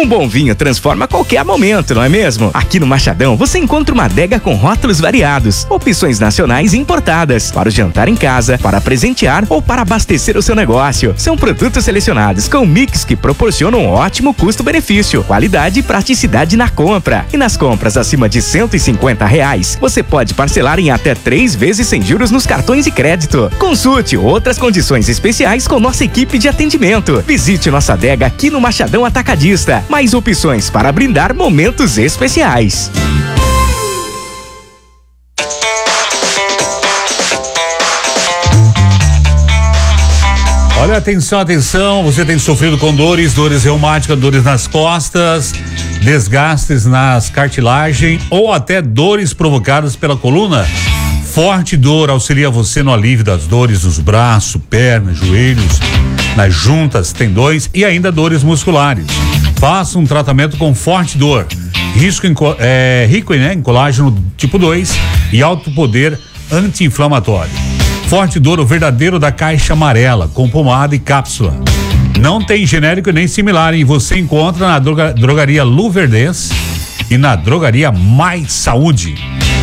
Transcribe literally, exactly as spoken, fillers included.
Um bom vinho transforma qualquer momento, não é mesmo? Aqui no Machadão você encontra uma adega com rótulos variados, opções nacionais e importadas, para o jantar em casa, para presentear ou para abastecer o seu negócio. São produtos selecionados com mix que proporcionam um ótimo custo-benefício, qualidade e praticidade na compra. E nas compras acima de cento e cinquenta reais, você pode parcelar em até três vezes sem juros nos cartões de crédito. Consulte outras condições especiais com nossa equipe de atendimento. Visite nossa adega aqui no Machadão Atacadista. Mais opções para brindar momentos especiais. Olha, atenção, atenção, você tem sofrido com dores, dores reumáticas, dores nas costas, desgastes nas cartilagens ou até dores provocadas pela coluna? Forte Dor auxilia você no alívio das dores nos braços, pernas, joelhos, nas juntas, tendões e ainda dores musculares. Faça um tratamento com Forte Dor, risco em, é, rico né, em colágeno tipo dois e alto poder anti-inflamatório. Forte Dor, o verdadeiro da caixa amarela, com pomada e cápsula. Não tem genérico nem similar e você encontra na droga, drogaria Luverdense e na drogaria Mais Saúde.